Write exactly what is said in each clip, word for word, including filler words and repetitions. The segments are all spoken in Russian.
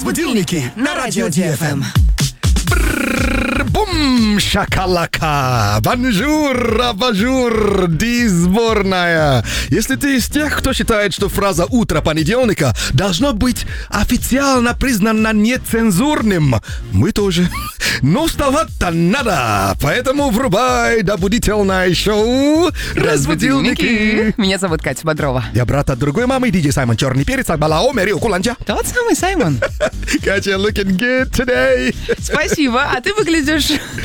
Разбудилники на радио Ди Эф Эм. Бум, шакалака, бонжур, абажур, ди сборная. Если ты из тех, кто считает, что фраза «утро понедельника» должно быть официально признана нецензурным, мы тоже. Но вставать-то надо, поэтому врубай добудительное шоу «Разбудилники». Меня зовут Катя Бодрова. Я брат от другой мамы, диджей Саймон Черный Перец, Акбалао, Мэрио Куланча. Тот самый Саймон. Катя, looking good today. Спасибо, а ты выглядишь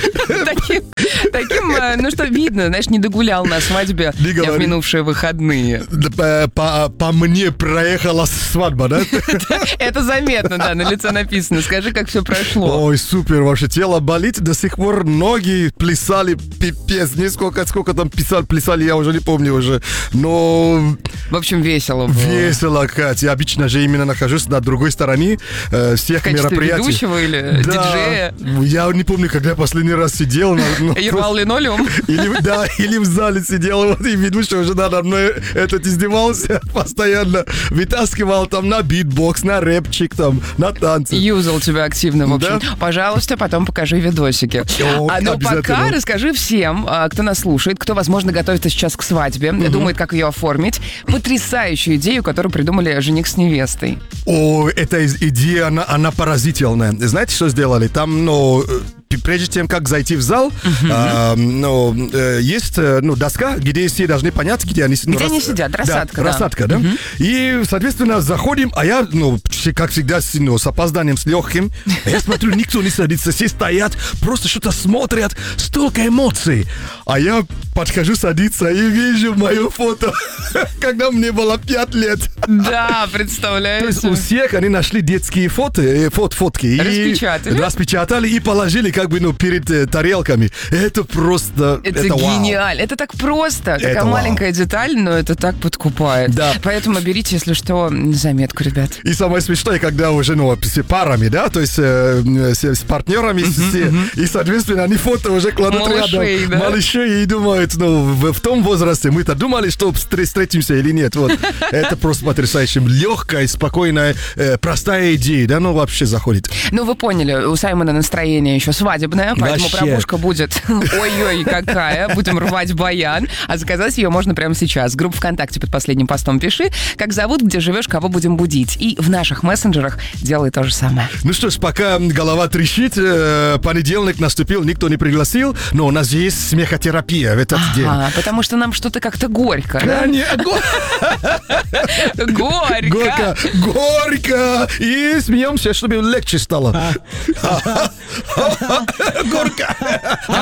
таким, таким, ну что, видно, знаешь, не догулял на свадьбе в минувшие выходные. По, по, по мне проехала свадьба, да? Это заметно, да, на лице написано. Скажи, как все прошло. Ой, супер, ваше тело болит, до сих пор ноги плясали, пипец, не сколько, сколько там писали, плясали, я уже не помню уже, но... В общем, весело было. Весело, Катя, я обычно же именно нахожусь на другой стороне э, всех мероприятий. В качестве ведущего или да, диджея? Я не помню, когда я последний раз сидел. Ну, и рвал линолеум? Или, да, или в зале сидел, вот, и ведущий уже надо мной этот издевался постоянно, вытаскивал там на битбокс, на рэпчик, там, на танцы. Юзал тебя активно, в общем. Да? Пожалуйста, потом покажи видосики. О, а, но пока расскажи всем, кто нас слушает, кто, возможно, готовится сейчас к свадьбе, угу. думает, как ее оформить, потрясающую идею, которую придумали жених с невестой. О, эта идея, она, она поразительная. Знаете, что сделали? Там, ну... Прежде чем как зайти в зал, uh-huh. а, ну, э, есть ну, доска, где все должны понять, где они, ну, где рас... они сидят, рассадка. Да, да. рассадка, да. Uh-huh. И, соответственно, заходим, а я, ну, как всегда, ну, с опозданием, с легким. Я смотрю, никто не садится, все стоят, просто что-то смотрят, столько эмоций. А я подхожу садиться и вижу мое фото, когда мне было пять лет. Да, представляете. То есть у всех они нашли детские фото, фот, фотки. Распечатали. И распечатали и положили как бы, ну, перед э, тарелками. Это просто... Это, это гениально. Это так просто. Это такая вау. Маленькая деталь, но это так подкупает. Да. Поэтому берите, если что, заметку, ребят. И самое смешное, когда уже, ну, с парами, да, то есть э, с, с партнерами, uh-huh, все, uh-huh. и, соответственно, они фото уже кладут малышей, рядом. Да? Малышей, и думают, ну, в, в том возрасте мы-то думали, что встретимся или нет. Вот. Это просто потрясающе. Легкая, спокойная, э, простая идея, да, ну, вообще заходит. Ну, вы поняли, у Саймона настроение еще свадебное, поэтому вообще. Пробушка будет ой-ой, какая. Будем рвать баян. А заказать ее можно прямо сейчас. Группа ВКонтакте под последним постом пиши, как зовут, где живешь, кого будем будить. И в наших мессенджерах делай то же самое. Ну что ж, пока голова трещит, э, понедельник наступил, никто не пригласил, но у нас есть смехотерапия в этот ага, день. Потому что нам что-то как-то горько. Конечно. Горько. Горько. Горько. И смеемся, чтобы легче стало. Горько.